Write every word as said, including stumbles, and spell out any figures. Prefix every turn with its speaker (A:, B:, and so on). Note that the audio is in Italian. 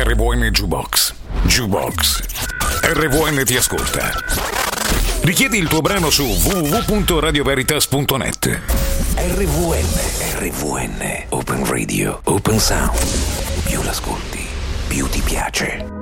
A: R V N Jukebox. Jukebox. R V N ti ascolta. Richiedi il tuo brano su w w w punto radio veritas punto net. R V N, R V N, Open Radio, Open Sound. Più l'ascolti, più ti piace.